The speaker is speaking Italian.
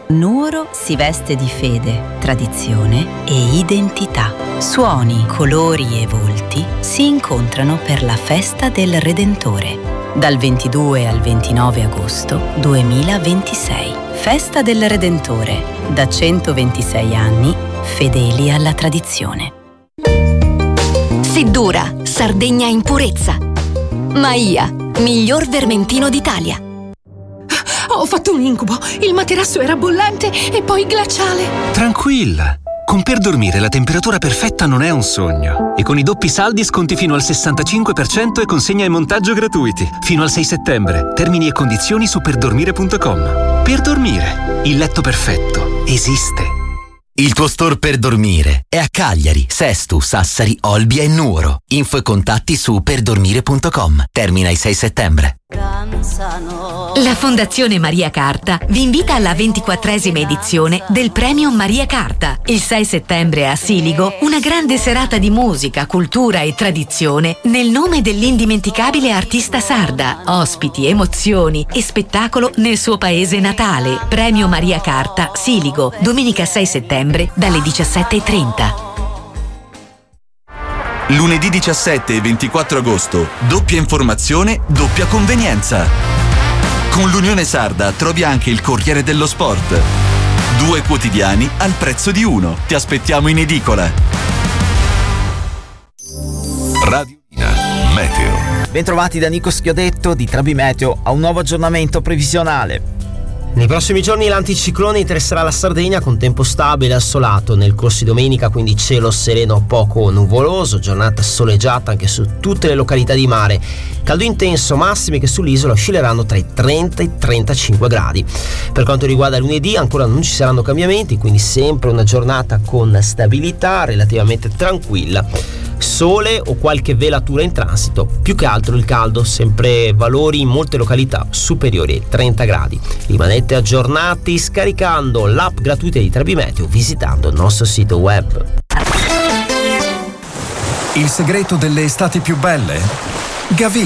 Nuoro si veste di fede, tradizione e identità. Suoni, colori e volti si incontrano per la Festa del Redentore. Dal 22 al 29 agosto 2026. Festa del Redentore. Da 126 anni, fedeli alla tradizione. Seddura, Sardegna in purezza. Maia, miglior vermentino d'Italia. Ho fatto un incubo. Il materasso era bollente e poi glaciale. Tranquilla. Con Per Dormire la temperatura perfetta non è un sogno. E con i doppi saldi sconti fino al 65% e consegna e montaggio gratuiti. Fino al 6 settembre. Termini e condizioni su perdormire.com. Per Dormire. Il letto perfetto esiste. Il tuo store per dormire è a Cagliari, Sesto, Sassari, Olbia e Nuoro. Info e contatti su perdormire.com. Termina il 6 settembre. La Fondazione Maria Carta vi invita alla 24esima edizione del Premio Maria Carta. Il 6 settembre a Siligo, una grande serata di musica, cultura e tradizione nel nome dell'indimenticabile artista sarda. Ospiti, emozioni e spettacolo nel suo paese natale. Premio Maria Carta, Siligo, domenica 6 settembre dalle 17:30. Lunedì 17 e 24 agosto, doppia informazione, doppia convenienza. Con l'Unione Sarda trovi anche il Corriere dello Sport. 2 quotidiani al prezzo di uno. Ti aspettiamo in edicola. Radio Meteo. Bentrovati da Nico Schiodetto di Trabi Meteo a un nuovo aggiornamento previsionale. Nei prossimi giorni l'anticiclone interesserà la Sardegna con tempo stabile e assolato. Nel corso di domenica quindi cielo sereno poco nuvoloso, giornata soleggiata anche su tutte le località di mare. Caldo intenso, massimi che sull'isola oscilleranno tra i 30 e i 35 gradi. Per quanto riguarda lunedì ancora non ci saranno cambiamenti, quindi sempre una giornata con stabilità relativamente tranquilla. Sole o qualche velatura in transito, più che altro il caldo, sempre valori in molte località superiori ai 30 gradi. Rimanete aggiornati scaricando l'app gratuita di Trabi Meteo, visitando il nostro sito web. Il segreto delle estati più belle? Gavì